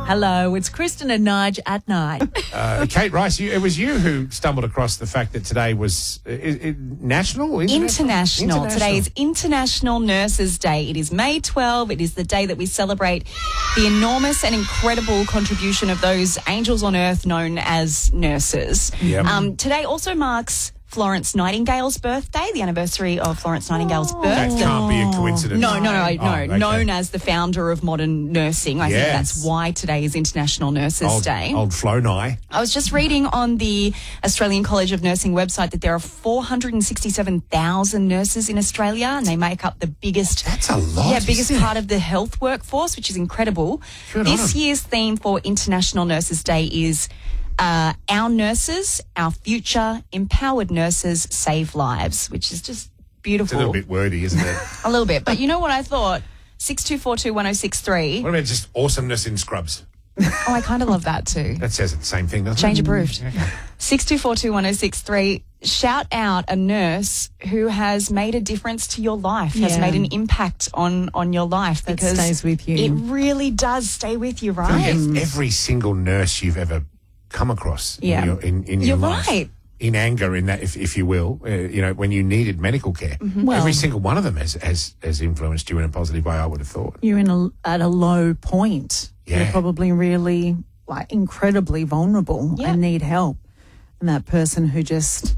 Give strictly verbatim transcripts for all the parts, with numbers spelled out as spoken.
Hello, it's Kristen and Nige at night. Uh, Kate Rice, you, it was you who stumbled across the fact that today was uh, i- i- national? International. International. Today is International Nurses Day. It is May twelfth. It is the day that we celebrate the enormous and incredible contribution of those angels on earth known as nurses. Yep. Um, today also marks Florence Nightingale's birthday, the anniversary of Florence Nightingale's That birthday. can't be a coincidence. No, no, no, no. Oh, okay. Known as the founder of modern nursing. I Yes. think that's why today is International Nurses Old, Day. old Flo Nye. I was just reading on the Australian College of Nursing website that there are four hundred sixty-seven thousand nurses in Australia, and they make up the biggest, That's a lot, yeah, biggest isn't it? part of the health workforce, which is incredible. Good on this 'em. year's theme for International Nurses Day is uh, Our Nurses, Our Future, Empowered Nurses Save Lives, which is just beautiful. It's a little bit wordy, isn't it? A little bit. But you know what I thought? six two four two one oh six three. What about just awesomeness in scrubs? Oh, I kind of love that too. That says it the same thing, doesn't Change it? approved. six two four two one oh six three. Shout out a nurse who has made a difference to your life, has Yeah. made an impact on, on your life. That because stays with you. It really does stay with you, I right? think Every single nurse you've ever come across Yeah. in your, in, in your You're life. right. In anger, in that, if, if you will, uh, you know, when you needed medical care, Well- every single one of them has, has, has influenced you in a positive way, I would have thought. You're in a, at a low point. Yeah. You're probably really, like, incredibly vulnerable Yeah. and need help. And that person who just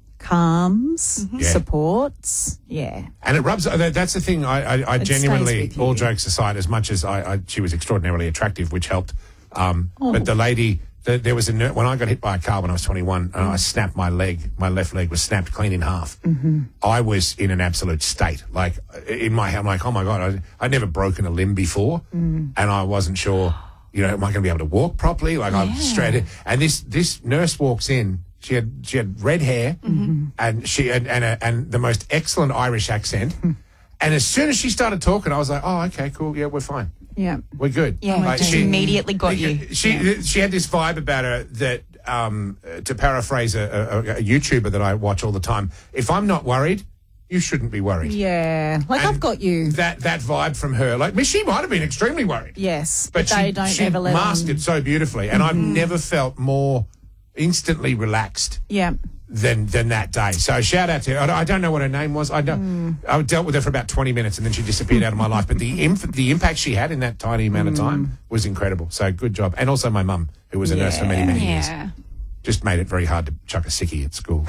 calms, Yeah. supports, yeah. And it rubs. that- That's the thing. I, I, I It genuinely, stays with you. all jokes aside, as much as I, I she was extraordinarily attractive, which helped. Um, Oh. But the lady, the, there was a ner- when I got hit by a car when I was twenty-one, and I snapped my leg. My left leg was snapped clean in half. Mm-hmm. I was in an absolute state. Like in my, I'm like, oh my god, I, I'd never broken a limb before, Mm. and I wasn't sure. You know, am I going to be able to walk properly? Like I'm straight. And this this nurse walks in. She had she had red hair, Mm-hmm. and she and and, a, and the most excellent Irish accent. And as soon as she started talking, I was like, "Oh, okay, cool, yeah, we're fine, Yeah. we're good." Yeah, Like, just immediately got you. She she had this vibe about her that, um, to paraphrase a, a, a YouTuber that I watch all the time, if I'm not worried, you shouldn't be worried. Yeah. Like, And I've got you. That that vibe from her, like she might have been extremely worried. Yes. But they she, don't she ever let masked on. it so beautifully, and I've never felt more instantly relaxed Yeah. than than that day. So shout out to her. I, I don't know what her name was. I don't. I dealt with her for about twenty minutes, and then she disappeared out of my life. But the imp- the impact she had in that tiny amount of time was incredible. So good job. And also my mum, who was a nurse for many many years, Yeah. just made it very hard to chuck a sickie at school.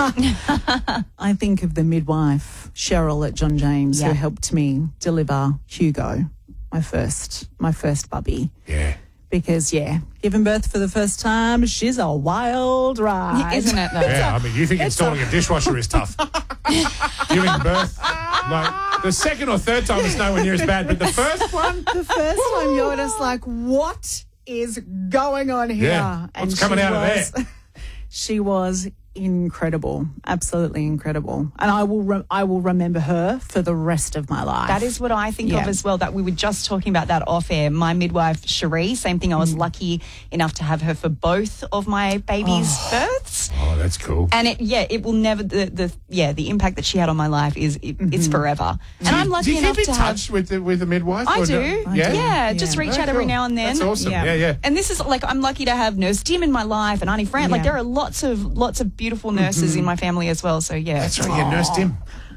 I think of the midwife, Cheryl at John James, Yeah. who helped me deliver Hugo, my first, my first bubby. Yeah. Because, yeah, giving birth for the first time, she's a wild ride. Isn't it, though? Yeah, I mean, you think installing a dishwasher is tough? Giving birth, like the second or third time, it's nowhere near as bad, but the first one, The first time you're just like, what is going on here? Yeah, what's she coming out of was- there? She was incredible, absolutely incredible. And I will re- I will remember her for the rest of my life. That is what I think Yeah. of as well, that we were just talking about that off air. My midwife, Cherie, same thing. I was lucky enough to have her for both of my babies' births. oh, that's cool. And it, yeah, it will never, the, the yeah, the impact that she had on my life is, it, it's forever. And I'm lucky Do you enough keep in to have. touch with the, with the midwife? I or do. no? I Yeah? do. Yeah, just Yeah. reach Very out every cool. now and then. That's awesome. Yeah. Yeah, yeah. And this is like, I'm lucky to have Nurse Dim in my life and Auntie Fran. Like, Yeah. there are lots of lots of beautiful nurses in my family as well. So yeah, That's right. Yeah, Nurse Dim.